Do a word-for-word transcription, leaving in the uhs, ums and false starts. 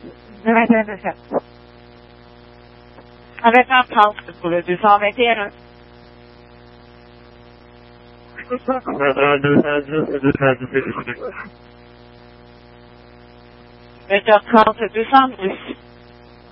Evet, evet, evet. Avec un pulse pour le deux cent vingt et un. vingt heures trente, deux cent dix.